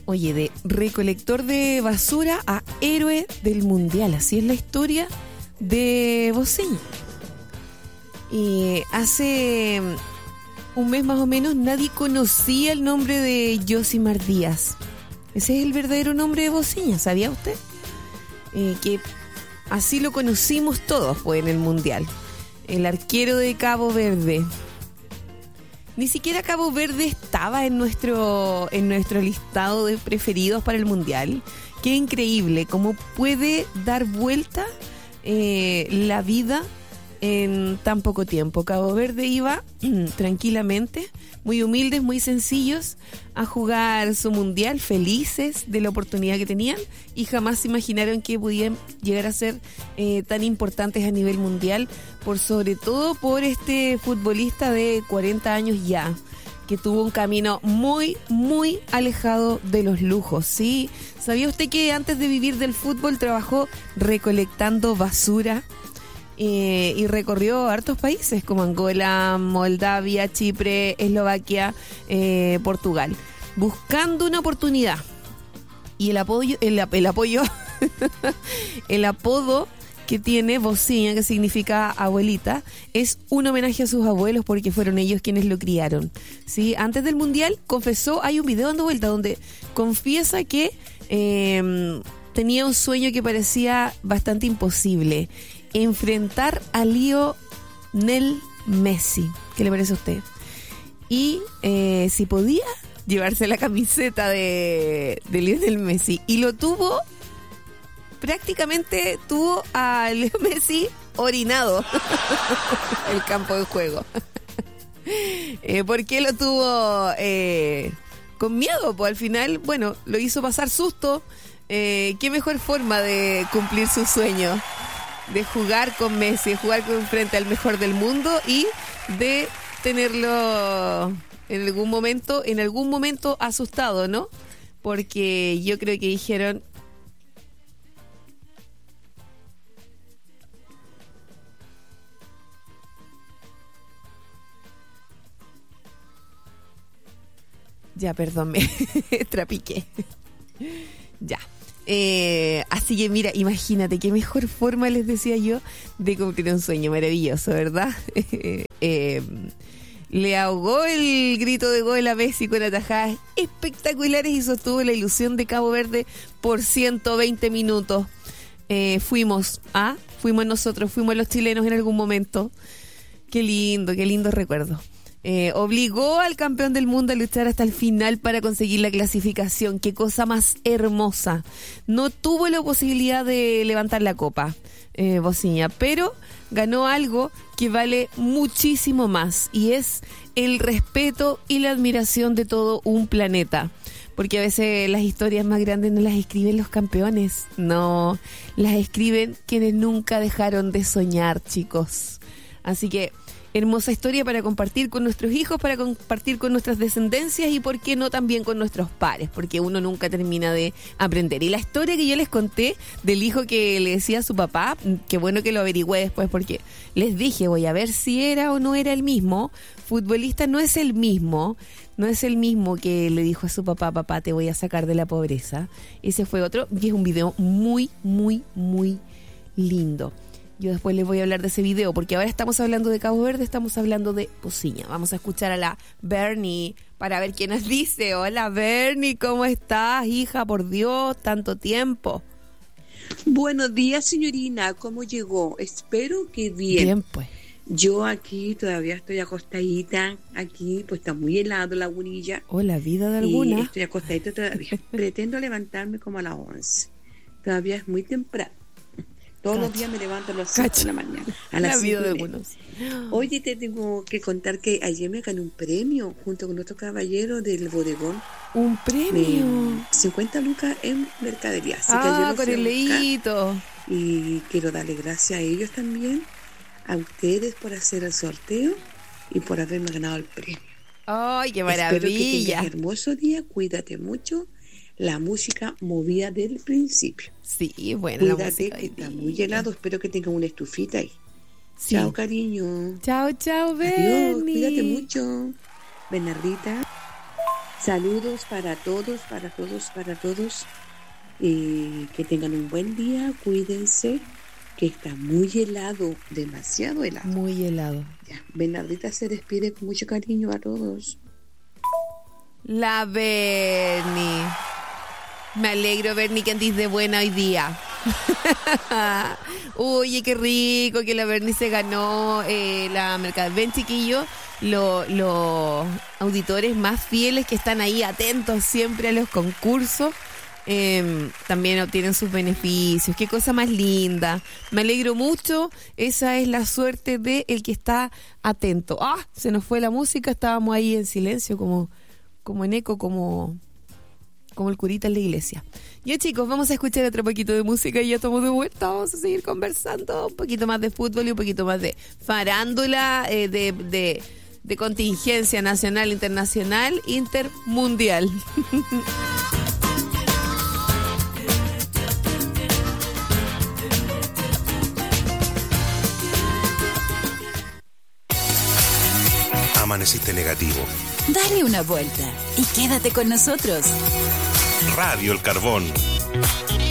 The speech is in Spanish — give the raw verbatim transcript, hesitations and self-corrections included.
Oye, de recolector de basura a héroe del mundial. Así es la historia de Vozinha. Y hace un mes más o menos nadie conocía el nombre de Yosimar Díaz. Ese es el verdadero nombre de Vozinha, ¿sabía usted? Eh, que así lo conocimos todos pues, en el mundial. El arquero de Cabo Verde. Ni siquiera Cabo Verde estaba en nuestro, en nuestro listado de preferidos para el mundial. Qué increíble cómo puede dar vuelta eh, la vida en tan poco tiempo. Cabo Verde iba tranquilamente, muy humildes, muy sencillos, a jugar su mundial, felices de la oportunidad que tenían y jamás se imaginaron que podían llegar a ser eh, tan importantes a nivel mundial, por sobre todo por este futbolista de cuarenta años ya, que tuvo un camino muy, muy alejado de los lujos, ¿sí? ¿Sabía usted que antes de vivir del fútbol trabajó recolectando basura? Eh, y recorrió hartos países como Angola, Moldavia, Chipre, Eslovaquia, eh, Portugal, buscando una oportunidad. Y el apoyo, el, el apoyo, el apodo que tiene Vozinha, que significa abuelita, es un homenaje a sus abuelos porque fueron ellos quienes lo criaron. ¿Sí? Antes del mundial confesó, hay un video dando vuelta donde confiesa que eh, tenía un sueño que parecía bastante imposible. Enfrentar a Lionel Messi. ¿Qué le parece a usted? Y eh, si podía llevarse la camiseta de, de Lionel Messi. Y lo tuvo, prácticamente tuvo a Leo Messi orinado el campo de juego. eh, ¿Por qué lo tuvo eh, con miedo? Pues al final, bueno, lo hizo pasar susto. Eh, ¿Qué mejor forma de cumplir su sueño? De jugar con Messi, de jugar con, frente al mejor del mundo y de tenerlo en algún momento, en algún momento asustado, ¿no? Porque yo creo que dijeron, ya, perdón, me trapiqué. Ya. Eh, así que mira, imagínate qué mejor forma, les decía yo, de cumplir un sueño maravilloso, ¿verdad? eh, le ahogó el grito de gol a Messi con atajadas espectaculares y sostuvo la ilusión de Cabo Verde por ciento veinte minutos. Eh, fuimos, ¿ah? Fuimos nosotros, fuimos los chilenos en algún momento. Qué lindo, qué lindo recuerdo. Eh, obligó al campeón del mundo a luchar hasta el final para conseguir la clasificación. Qué cosa más hermosa. No tuvo la posibilidad de levantar la copa, eh, Vozinha, pero ganó algo que vale muchísimo más y es el respeto y la admiración de todo un planeta. Porque a veces las historias más grandes no las escriben los campeones, no, las escriben quienes nunca dejaron de soñar, chicos. Así que hermosa historia para compartir con nuestros hijos, para compartir con nuestras descendencias y por qué no también con nuestros pares, porque uno nunca termina de aprender. Y la historia que yo les conté del hijo que le decía a su papá, qué bueno que lo averigüé después porque les dije, voy a ver si era o no era el mismo. Futbolista no es el mismo, no es el mismo que le dijo a su papá, papá, te voy a sacar de la pobreza. Ese fue otro y es un video muy, muy, muy lindo. Yo después les voy a hablar de ese video, porque ahora estamos hablando de Cabo Verde, estamos hablando de Vozinha. Vamos a escuchar a la Bernie para ver qué nos dice. Hola Bernie, ¿cómo estás, hija? Por Dios, tanto tiempo. Buenos días, señorina. ¿Cómo llegó? Espero que bien. Bien, pues. Yo aquí todavía estoy acostadita. Aquí pues está muy helado la Lagunilla. Oh, la vida de alguna. Y estoy acostadita todavía. Pretendo levantarme como a las once. Todavía es muy temprano. Todos Cacho. Los días me levanto a las cinco de la mañana. A las la vida de algunos. Oye, te tengo que contar que ayer me gané un premio junto con otro caballero del bodegón. ¿Un premio? Me, cincuenta lucas en mercadería. Así ah, que con el leíto. Y quiero darle gracias a ellos también, a ustedes por hacer el sorteo y por haberme ganado el premio. ¡Ay, qué maravilla! Espero que tengas un hermoso día, cuídate mucho. La música movida del principio. Sí, bueno, cuídate, la música que está muy helado. Espero que tengan una estufita ahí. Sí. Chao, cariño. Chao, chao, Bernie. Adiós, cuídate mucho. Bernardita. Saludos para todos, para todos, para todos. Eh, que tengan un buen día, cuídense, que está muy helado, demasiado helado. Muy helado. Ya, Bernardita se despide con mucho cariño a todos. La Berni. Me alegro, Berni, que andís de buena hoy día. Oye, qué rico que la Berni se ganó eh, la Mercado. Ven, chiquillos, los lo auditores más fieles que están ahí atentos siempre a los concursos. Eh, también obtienen sus beneficios. Qué cosa más linda. Me alegro mucho. Esa es la suerte de el que está atento. Ah, se nos fue la música. Estábamos ahí en silencio, como, como en eco, como, como el curita en la iglesia. Ya, chicos, vamos a escuchar otro poquito de música y ya estamos de vuelta. Vamos a seguir conversando un poquito más de fútbol y un poquito más de farándula, eh, de, de, de contingencia nacional, internacional, intermundial. Amaneciste negativo. Dale una vuelta y quédate con nosotros. Radio El Carbón.